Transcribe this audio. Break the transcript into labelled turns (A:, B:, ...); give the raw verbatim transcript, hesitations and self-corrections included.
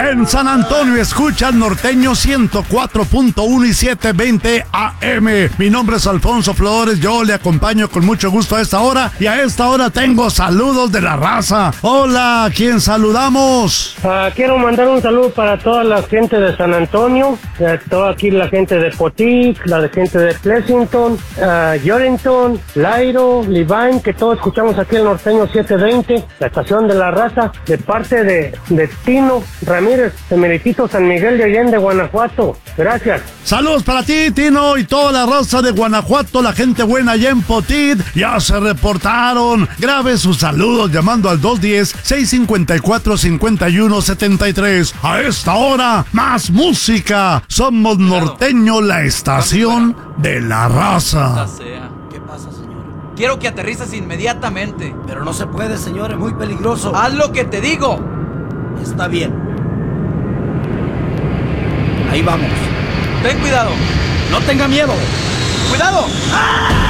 A: En San Antonio escucha Norteño ciento cuatro punto uno y setecientos veinte A M. Mi nombre es Alfonso Flores, yo le acompaño con mucho gusto a esta hora y a esta hora tengo saludos de la raza. Hola, ¿a quién saludamos?
B: Uh, quiero mandar un saludo para toda la gente de San Antonio, uh, toda aquí la gente de Potic, la gente de Pleasanton, uh, Yorrington, Lairo, Levine, que todos escuchamos aquí el Norteño setecientos veinte, la estación de la raza, de parte de, de Tino Ramírez, de Meritito San Miguel de Allende, Guanajuato. Gracias.
A: Saludos para ti, Tino, y toda la raza de Guanajuato, la gente buena allá en Potit. Ya se reportaron. Grabe sus saludos llamando al dos uno cero, seis cinco cuatro, cinco uno siete tres. A esta hora, más música. Somos Norteño, la estación de la raza.
C: ¿Qué pasa, señor? Quiero que aterrices inmediatamente.
D: Pero no se puede, señor, es muy peligroso.
C: Haz lo que te digo.
D: Está bien. Ahí vamos.
C: Ten cuidado.
D: No tenga miedo.
C: ¡Cuidado!
D: ¡Ah!